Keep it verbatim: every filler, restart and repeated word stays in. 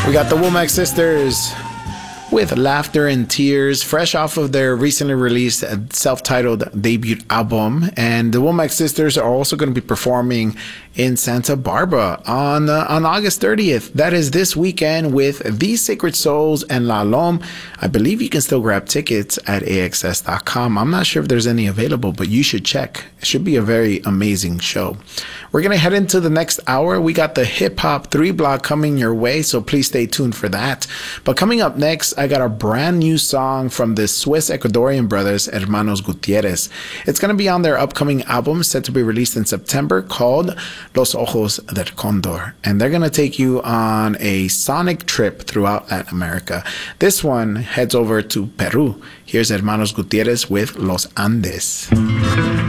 We got the Womack Sisters with Laughter and Tears, fresh off of their recently released self-titled debut album. And the Womack Sisters are also going to be performing in Santa Barbara on uh, on August thirtieth. That is this weekend with The Sacred Souls and La Lom. I believe you can still grab tickets at A X S dot com. I'm not sure if there's any available, but you should check. It should be a very amazing show. We're going to head into the next hour. We got the hip hop three block coming your way, so please stay tuned for that. But coming up next, I got a brand new song from the Swiss Ecuadorian brothers, Hermanos Gutierrez. It's going to be on their upcoming album set to be released in September called Los Ojos del Condor. And they're going to take you on a sonic trip throughout Latin America. This one heads over to Peru. Here's Hermanos Gutierrez with Los Andes.